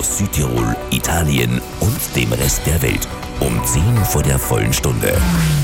aus Südtirol, Italien und dem Rest der Welt. Um 10 vor der vollen Stunde.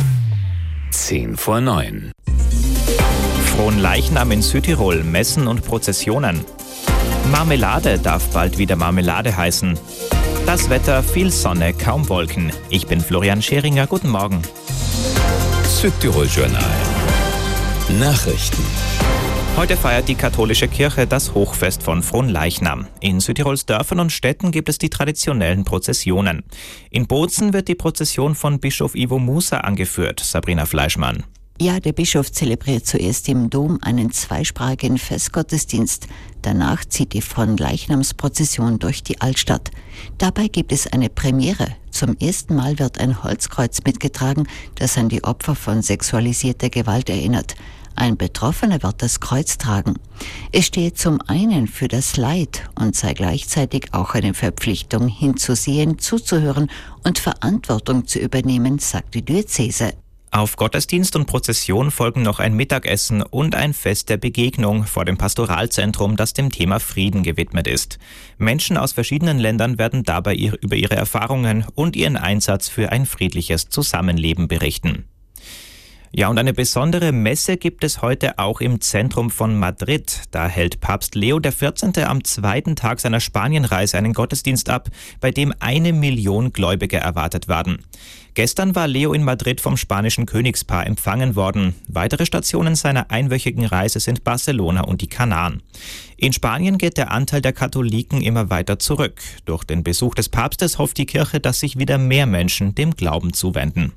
8:50. Fronleichnam in Südtirol, Messen und Prozessionen. Marmelade darf bald wieder Marmelade heißen. Das Wetter, viel Sonne, kaum Wolken. Ich bin Florian Scheringer, guten Morgen. Südtirol Journal. Nachrichten. Heute feiert die katholische Kirche das Hochfest von Fronleichnam. In Südtirols Dörfern und Städten gibt es die traditionellen Prozessionen. In Bozen wird die Prozession von Bischof Ivo Musa angeführt. Sabrina Fleischmann. Ja, der Bischof zelebriert zuerst im Dom einen zweisprachigen Festgottesdienst. Danach zieht die Fronleichnamsprozession durch die Altstadt. Dabei gibt es eine Premiere. Zum ersten Mal wird ein Holzkreuz mitgetragen, das an die Opfer von sexualisierter Gewalt erinnert. Ein Betroffener wird das Kreuz tragen. Es stehe zum einen für das Leid und sei gleichzeitig auch eine Verpflichtung, hinzusehen, zuzuhören und Verantwortung zu übernehmen, sagt die Diözese. Auf Gottesdienst und Prozession folgen noch ein Mittagessen und ein Fest der Begegnung vor dem Pastoralzentrum, das dem Thema Frieden gewidmet ist. Menschen aus verschiedenen Ländern werden dabei über ihre Erfahrungen und ihren Einsatz für ein friedliches Zusammenleben berichten. Ja, und eine besondere Messe gibt es heute auch im Zentrum von Madrid. Da hält Papst Leo XIV. Am zweiten Tag seiner Spanienreise einen Gottesdienst ab, bei dem 1 Million Gläubige erwartet werden. Gestern war Leo in Madrid vom spanischen Königspaar empfangen worden. Weitere Stationen seiner einwöchigen Reise sind Barcelona und die Kanaren. In Spanien geht der Anteil der Katholiken immer weiter zurück. Durch den Besuch des Papstes hofft die Kirche, dass sich wieder mehr Menschen dem Glauben zuwenden.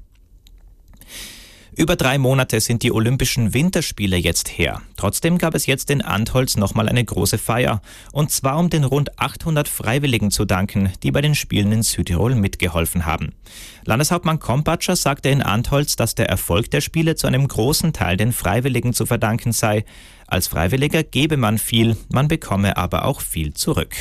Über 3 Monate sind die Olympischen Winterspiele jetzt her. Trotzdem gab es jetzt in Antholz nochmal eine große Feier. Und zwar um den rund 800 Freiwilligen zu danken, die bei den Spielen in Südtirol mitgeholfen haben. Landeshauptmann Kompatscher sagte in Antholz, dass der Erfolg der Spiele zu einem großen Teil den Freiwilligen zu verdanken sei. Als Freiwilliger gebe man viel, man bekomme aber auch viel zurück.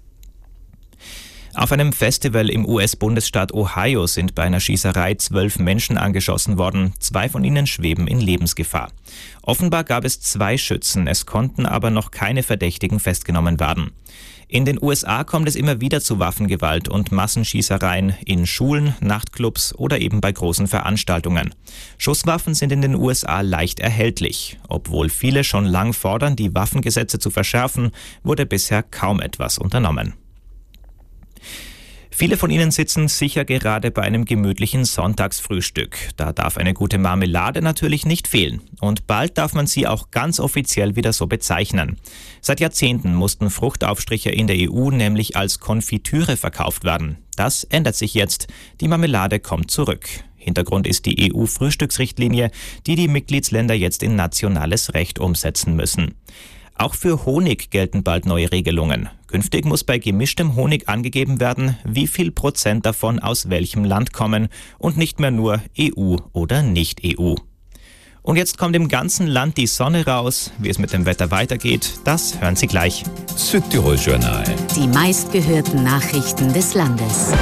Auf einem Festival im US-Bundesstaat Ohio sind bei einer Schießerei 12 Menschen angeschossen worden. 2 von ihnen schweben in Lebensgefahr. Offenbar gab es 2 Schützen, es konnten aber noch keine Verdächtigen festgenommen werden. In den USA kommt es immer wieder zu Waffengewalt und Massenschießereien in Schulen, Nachtclubs oder eben bei großen Veranstaltungen. Schusswaffen sind in den USA leicht erhältlich. Obwohl viele schon lang fordern, die Waffengesetze zu verschärfen, wurde bisher kaum etwas unternommen. Viele von Ihnen sitzen sicher gerade bei einem gemütlichen Sonntagsfrühstück. Da darf eine gute Marmelade natürlich nicht fehlen. Und bald darf man sie auch ganz offiziell wieder so bezeichnen. Seit Jahrzehnten mussten Fruchtaufstriche in der EU nämlich als Konfitüre verkauft werden. Das ändert sich jetzt. Die Marmelade kommt zurück. Hintergrund ist die EU-Frühstücksrichtlinie, die die Mitgliedsländer jetzt in nationales Recht umsetzen müssen. Auch für Honig gelten bald neue Regelungen. Künftig muss bei gemischtem Honig angegeben werden, wie viel Prozent davon aus welchem Land kommen und nicht mehr nur EU oder Nicht-EU. Und jetzt kommt im ganzen Land die Sonne raus. Wie es mit dem Wetter weitergeht, das hören Sie gleich. Südtirol Journal. Die meistgehörten Nachrichten des Landes.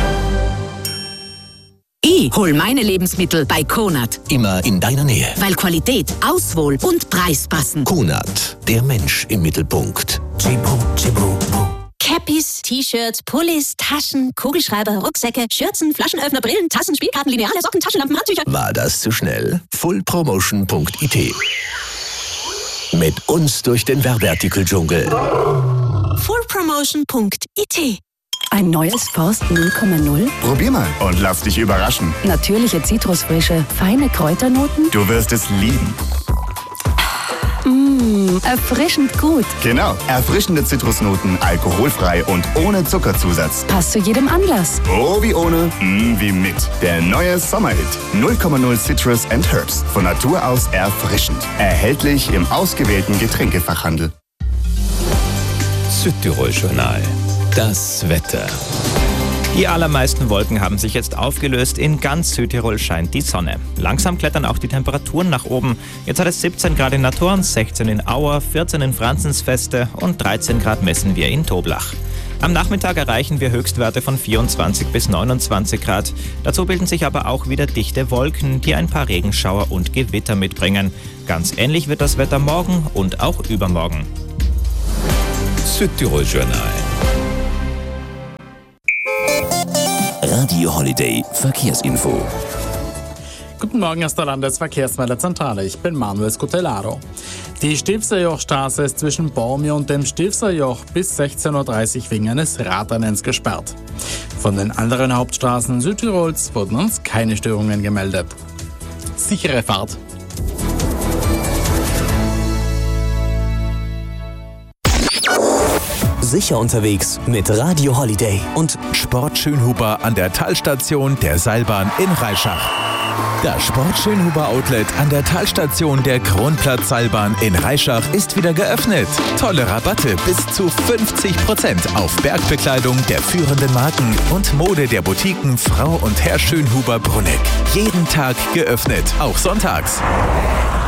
Ich hol meine Lebensmittel bei Konad. Immer in deiner Nähe. Weil Qualität, Auswahl und Preis passen. Konad, der Mensch im Mittelpunkt. Cappies, T-Shirts, Pullis, Taschen, Kugelschreiber, Rucksäcke, Schürzen, Flaschenöffner, Brillen, Tassen, Spielkarten, Lineale, Socken, Taschenlampen, Handtücher. War das zu schnell? Fullpromotion.it. Mit uns durch den Werbeartikeldschungel. Fullpromotion.it. Ein neues Forst 0,0? Probier mal und lass dich überraschen. Natürliche Zitrusfrische, feine Kräuternoten? Du wirst es lieben. Erfrischend gut. Genau, erfrischende Zitrusnoten, alkoholfrei und ohne Zuckerzusatz. Passt zu jedem Anlass. Oh, wie ohne, wie mit. Der neue Sommerhit. 0,0 Citrus and Herbs. Von Natur aus erfrischend. Erhältlich im ausgewählten Getränkefachhandel. Südtirol Journal. Das Wetter. Die allermeisten Wolken haben sich jetzt aufgelöst. In ganz Südtirol scheint die Sonne. Langsam klettern auch die Temperaturen nach oben. Jetzt hat es 17 Grad in Naturn, 16 in Auer, 14 in Franzensfeste und 13 Grad messen wir in Toblach. Am Nachmittag erreichen wir Höchstwerte von 24 bis 29 Grad. Dazu bilden sich aber auch wieder dichte Wolken, die ein paar Regenschauer und Gewitter mitbringen. Ganz ähnlich wird das Wetter morgen und auch übermorgen. Südtirol Journal. Radio Holiday Verkehrsinfo. Guten Morgen aus der Landesverkehrsmeldezentrale. Ich bin Manuel Scutellaro. Die Stilfserjochstraße ist zwischen Baumia und dem Stilfserjoch bis 16.30 Uhr wegen eines Radrennens gesperrt. Von den anderen Hauptstraßen Südtirols wurden uns keine Störungen gemeldet. Sichere Fahrt! Sicher unterwegs mit Radio Holiday und Sport Schönhuber an der Talstation der Seilbahn in Reischach. Das Sport Schönhuber Outlet an der Talstation der Kronplatz-Seilbahn in Reischach ist wieder geöffnet. Tolle Rabatte bis zu 50% auf Bergbekleidung der führenden Marken und Mode der Boutiquen Frau und Herr Schönhuber Brunneck. Jeden Tag geöffnet, auch sonntags.